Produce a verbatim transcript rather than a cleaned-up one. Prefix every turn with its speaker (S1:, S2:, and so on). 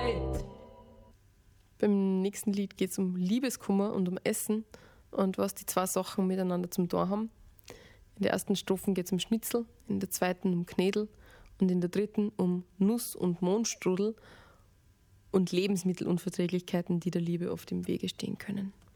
S1: Welt.
S2: Beim nächsten Lied geht es um Liebeskummer und um Essen und was die zwei Sachen miteinander zum Tor haben. In der ersten Strophe geht es um Schnitzel, in der zweiten um Knädel und in der dritten um Nuss- und Mohnstrudel und Lebensmittelunverträglichkeiten, die der Liebe oft im Wege stehen können.